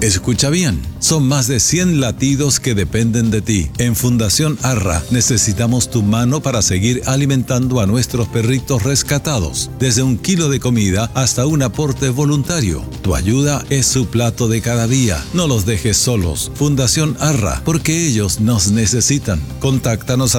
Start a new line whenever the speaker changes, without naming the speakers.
Escucha bien, son más de 100 latidos que dependen de ti. En Fundación Arra necesitamos tu mano para seguir alimentando a nuestros perritos rescatados, desde 1 kilo de comida hasta un aporte voluntario. Tu ayuda es su plato de cada día. No los dejes solos. Fundación Arra, porque ellos nos necesitan. Contáctanos